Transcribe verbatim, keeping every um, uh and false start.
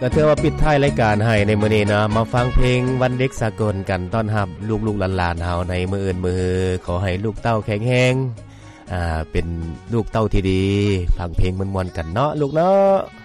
ก็ถือว่าปิดท้ายรายการให้ในมื้อนี้นะมาฟังเพลงวันเด็กสากลกันต้อนรับลูกๆหลานๆเฮาในมื้ออื่นมื้อขอให้ลูกเต้าแข็งแรงอ่าเป็นลูกเต้าที่ดีฟังเพลงม่วนๆกันเนาะลูกเนาะ